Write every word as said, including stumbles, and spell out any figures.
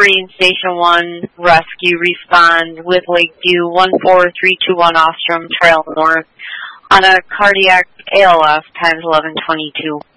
Marine Station one, rescue, respond with Lakeview one four three two one Ostrom Trail North on a cardiac A L F times eleven twenty-two.